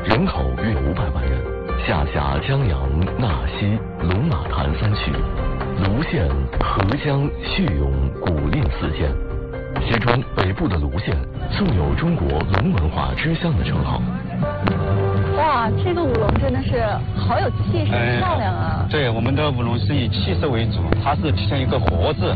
人口约500万人，下辖江阳、纳溪、龙马潭3区，泸县、合江、叙永、古蔺4县。其中北部的泸县素有中国龙文化之乡的称号。 哇，这个舞龙真的是好有气势，漂亮啊！ 对，我们的舞龙是以气势为主，它是体现一个活字。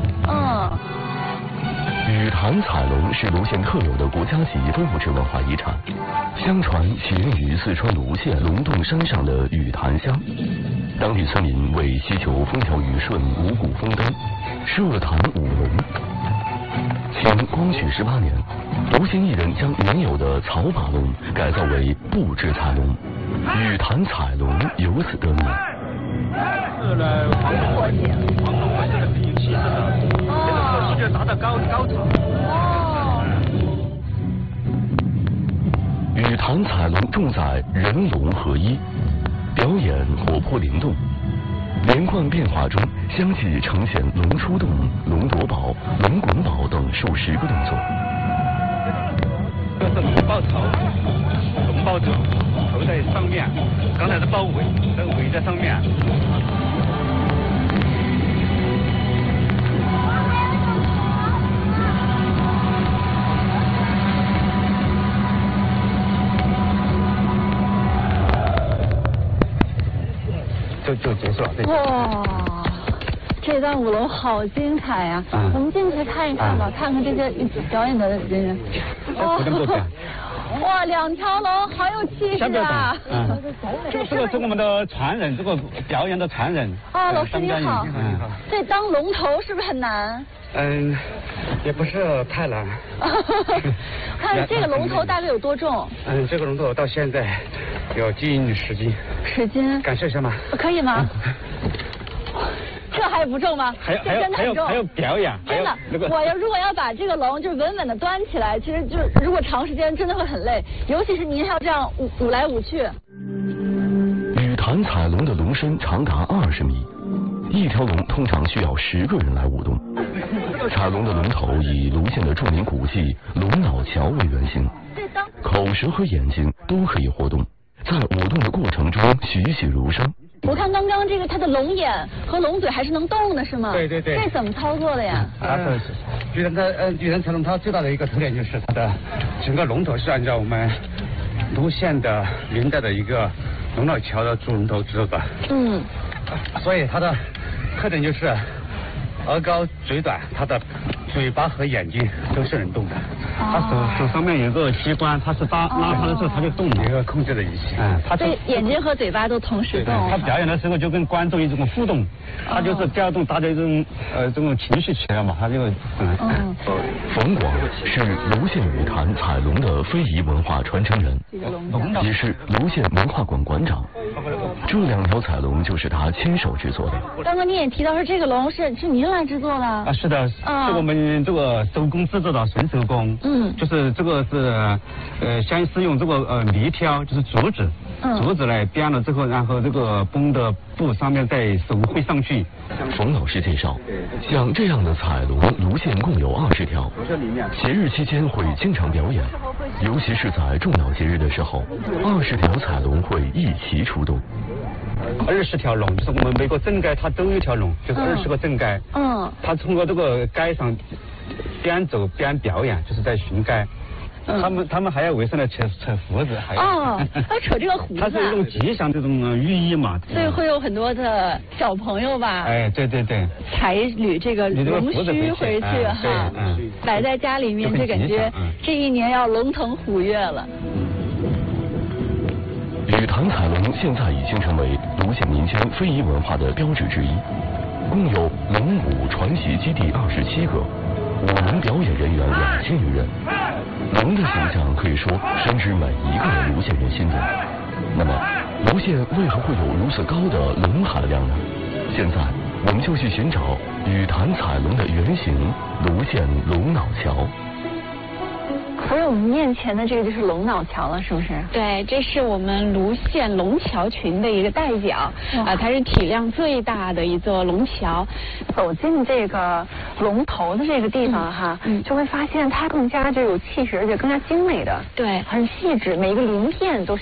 雨潭彩龙是泸县特有的国家级非物质文化遗产，相传起源于四川泸县龙洞山上的雨潭乡，当地村民为祈求风调雨顺、五谷丰登，设坛舞龙。清光绪18年，泸县艺人将原有的草把龙改造为布制彩龙，雨潭彩龙由此得名。 是呢，黄龙还是很有气势的，这个可惜就达到高潮。 雨潭彩龙重在人龙合一，表演活泼灵动，连贯变化中相继呈现龙出洞、龙夺宝、龙滚宝等数十个动作。 这是龙抱头，龙抱头，头在上面，刚才是抱尾，这个尾在上面。就结束了。 哇，这段舞龙好精彩呀！我们进去看一看吧，看看这些表演的人员。哇，2条龙好有气势啊！ 这个是我们的传人，这个表演的传人。 老师你好。这当龙头是不是很难？ 也不是太难。 看这个龙头大概有多重？ 这个龙头到现在有近10斤。 10斤？ 感受一下吗？ 可以吗？这还不重吗？ 还有表演， 真的。我如果要把这个龙就稳稳的端起来，其实就如果长时间真的会很累，尤其是您还要这样舞来舞去。 雨潭彩龙的龙身长达20米，一条龙通常需要10个人来舞动。彩龙的龙头以泸县的著名古迹龙脑桥为原型，口舌和眼睛都可以活动，在舞动的过程中栩栩如生。 我看刚刚这个它的龙眼和龙嘴还是能动的，是吗？ 对。 这怎么操作的呀？ 雨潭彩龙它最大的一个特点就是它的整个龙头是按照我们泸县的明代的一个龙脑桥的主龙头制作的。所以它的特点就是额高嘴短，它的嘴巴和眼睛都是能动的。它手上面有个机关，它是拉它的时候它就动了，一个控制的仪器。它对眼睛和嘴巴都同时动。 它表演的时候就跟观众一种互动，它就是调动大家这种情绪起来嘛，它就冯广是泸县雨潭彩龙的非遗文化传承人，也是泸县文化馆馆长。这2条彩龙就是他亲手制作的。 刚刚你也提到说这个龙是您来制作的？ 是的，是我们这个手工制作的纯手工。就是这个是先是用这个泥挑，就是竹子来编了之后，然后这个绷的布上面再手绘上去。 冯老师介绍，像这样的彩龙，泸县共有20条，节日期间会经常表演，尤其是在重要节日的时候，20条彩龙会一齐出动。 20条龙，就是我们每个镇街它都有一条龙，就是20个镇街。它通过这个街上边走边表演，就是在巡街。他们还要围上来扯胡子，还要扯这个胡子， 它是一种吉祥这种寓意嘛。 所以会有很多的小朋友吧？ 对。 采捋这个龙须回去哈，摆在家里面，就感觉这一年要龙腾虎跃了。 雨潭彩龙现在已经成为泸县民间非遗文化的标志之一，共有龙舞传习基地27个，舞龙表演人员2000余人。龙的形象可以说深植每一个泸县人心中。那么，泸县为何会有如此高的龙含量呢？现在我们就去寻找雨潭彩龙的原型——泸县龙脑桥。 所以我们面前的这个就是龙脑桥了，是不是？ 对，这是我们泸县龙桥群的一个代表，它是体量最大的一座龙桥。 走进这个龙头的这个地方哈，就会发现它更加就有气势，而且更加精美的， 对， 很细致，每一个鳞片都是